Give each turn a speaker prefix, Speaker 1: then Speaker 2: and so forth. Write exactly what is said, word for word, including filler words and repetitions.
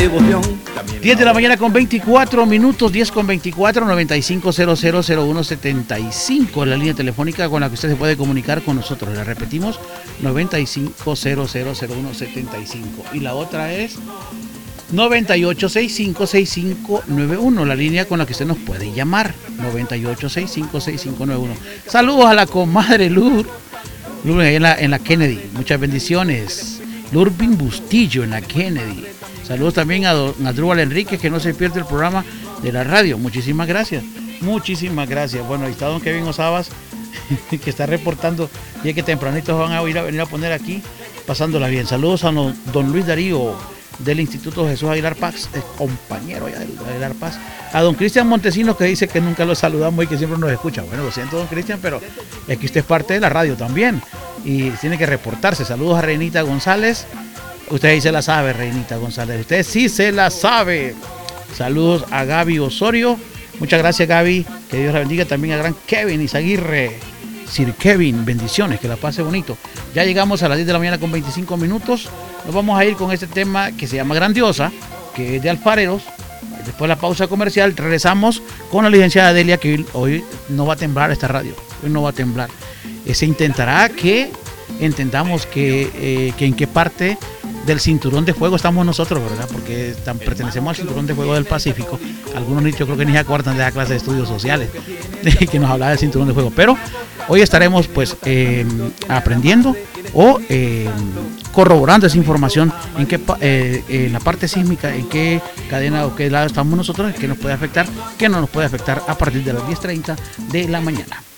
Speaker 1: diez de la mañana con veinticuatro minutos, diez con veinticuatro, noventa y cinco cero cero cero uno setenta y cinco, la línea telefónica con la que usted se puede comunicar con nosotros. Le repetimos, noventa y cinco cero cero cero uno setenta y cinco. Y la otra es noventa y ocho sesenta y cinco sesenta y cinco noventa y uno, la línea con la que usted nos puede llamar, noventa y ocho sesenta y cinco sesenta y cinco noventa y uno. Saludos a la comadre Lur, Lur en la, en la Kennedy, muchas bendiciones. Lurbin Bustillo en la Kennedy. Saludos también a, don, a Drúbal Enrique, que no se pierde el programa de la radio. Muchísimas gracias. Muchísimas gracias. Bueno, ahí está don Kevin Osabas, que está reportando. Y que tempranito van a ir a venir a poner aquí, pasándola bien. Saludos a no, don Luis Darío del Instituto Jesús Aguilar Paz, eh, compañero ya del Aguilar Paz. A don Cristian Montesinos, que dice que nunca lo saludamos y que siempre nos escucha. Bueno, lo siento, don Cristian, pero aquí usted es parte de la radio también y tiene que reportarse. Saludos a Reinita González. Usted sí se la sabe, Reinita González. Usted sí se la sabe. Saludos a Gaby Osorio. Muchas gracias, Gaby. Que Dios la bendiga. También a gran Kevin Izaguirre. Sir Kevin, bendiciones. Que la pase bonito. Ya llegamos a las diez de la mañana con veinticinco minutos. Nos vamos a ir con este tema que se llama Grandiosa, que es de Alfareros. Después de la pausa comercial, regresamos con la licenciada Delia, que hoy no va a temblar esta radio. Hoy no va a temblar. Eh, se intentará que entendamos que, eh, que en qué parte del cinturón de fuego estamos nosotros, ¿verdad? Porque tan, pertenecemos al cinturón de fuego del Pacífico. Algunos yo creo que ni se acuerdan de la clase de estudios sociales que nos hablaba del cinturón de fuego. Pero hoy estaremos pues eh, aprendiendo o eh, corroborando esa información en qué eh, en la parte sísmica, en qué cadena o qué lado estamos nosotros, qué nos puede afectar, qué no nos puede afectar a partir de las diez treinta de la mañana.